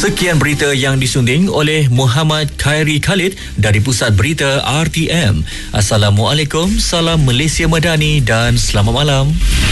Sekian berita yang disunding oleh Muhammad Khairi Khalid dari Pusat Berita RTM. Assalamualaikum, salam Malaysia Madani dan selamat malam.